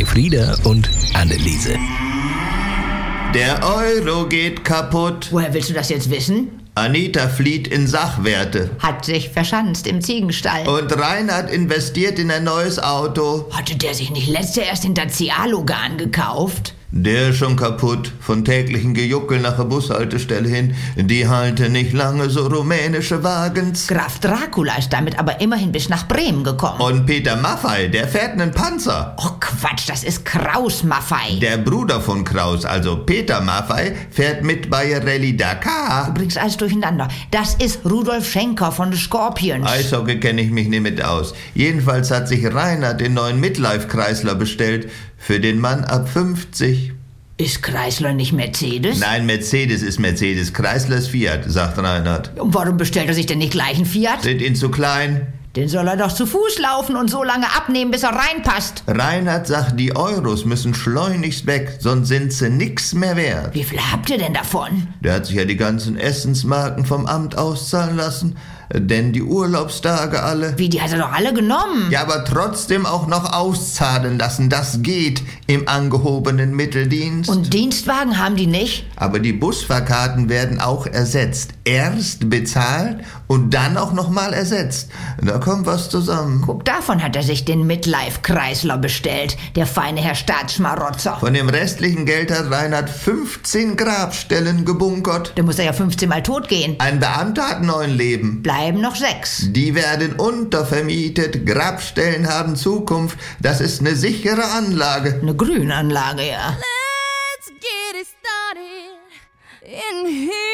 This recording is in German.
Frieda und Anneliese. Der Euro geht kaputt. Woher willst du das jetzt wissen? Anita flieht in Sachwerte. Hat sich verschanzt im Ziegenstall. Und Reinhard investiert in ein neues Auto. Hatte der sich nicht letztes Jahr erst den Dacia Logan gekauft? Der ist schon kaputt. Von täglichen Gejuckel nach der Bushaltestelle hin. Die halten nicht lange, so rumänische Wagens. Graf Dracula ist damit aber immerhin bis nach Bremen gekommen. Und Peter Maffei, der fährt einen Panzer. Oh Quatsch, das ist Kraus Maffei. Der Bruder von Kraus, also Peter Maffei, fährt mit bei Rallye Dakar. Du bringst alles durcheinander. Das ist Rudolf Schenker von den Scorpions. Eishockey kenne ich mich nicht mit aus. Jedenfalls hat sich Reinhard den neuen Midlife-Kreisler bestellt. Für den Mann ab 50. Ist Chrysler nicht Mercedes? Nein, Mercedes ist Mercedes. Chrysler ist Fiat, sagt Reinhard. Und warum bestellt er sich denn nicht gleich einen Fiat? Sind ihn zu klein? Den soll er doch zu Fuß laufen und so lange abnehmen, bis er reinpasst. Reinhard sagt, die Euros müssen schleunigst weg, sonst sind sie nix mehr wert. Wie viel habt ihr denn davon? Der hat sich ja die ganzen Essensmarken vom Amt auszahlen lassen. Denn die Urlaubstage alle. Wie, die hat er doch alle genommen? Ja, aber trotzdem auch noch auszahlen lassen. Das geht im angehobenen Mitteldienst. Und Dienstwagen haben die nicht? Aber die Busfahrkarten werden auch ersetzt. Erst bezahlt und dann auch nochmal ersetzt. Da kommt was zusammen. Guck, davon hat er sich den Midlife-Kreisler bestellt, der feine Herr Staatsschmarotzer. Von dem restlichen Geld hat Reinhard 15 Grabstellen gebunkert. Da muss er ja 15 Mal tot gehen. Ein Beamter hat 9 Leben. Bleiben noch 6. Die werden untervermietet, Grabstellen haben Zukunft. Das ist eine sichere Anlage. Eine Grünanlage, ja. Let's get it started in here.